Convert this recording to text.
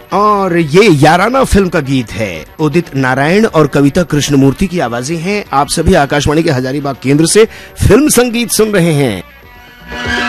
और ये याराना फिल्म का गीत है। उदित नारायण और कविता कृष्णमूर्ति की आवाजें हैं। आप सभी आकाशवाणी के हजारीबाग केंद्र से फिल्म संगीत सुन रहे हैं।